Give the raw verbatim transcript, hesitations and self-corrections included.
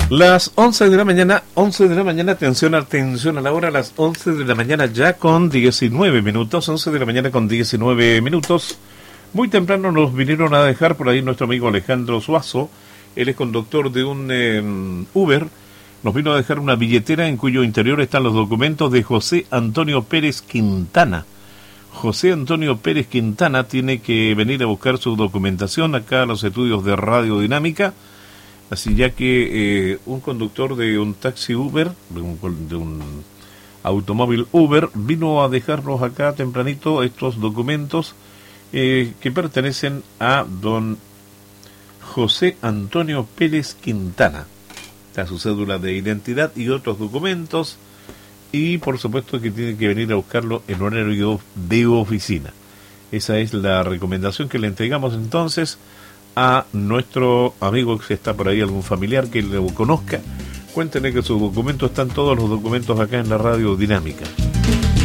Las once de la mañana, once de la mañana, atención, atención a la hora, las once de la mañana ya con diecinueve minutos, once de la mañana con diecinueve minutos. Muy temprano nos vinieron a dejar por ahí nuestro amigo Alejandro Suazo, él es conductor de un eh, Uber, nos vino a dejar una billetera en cuyo interior están los documentos de José Antonio Pérez Quintana. José Antonio Pérez Quintana tiene que venir a buscar su documentación acá a los estudios de Radio Dinámica. Así ya que eh, un conductor de un taxi Uber, de un, de un automóvil Uber, vino a dejarnos acá tempranito estos documentos eh, que pertenecen a don José Antonio Pérez Quintana. Está su cédula de identidad y otros documentos, y por supuesto que tiene que venir a buscarlo en horario de oficina. Esa es la recomendación que le entregamos entonces a nuestro amigo, que está por ahí algún familiar que lo conozca. Cuéntenle que sus documentos, están todos los documentos acá en la Radio Dinámica.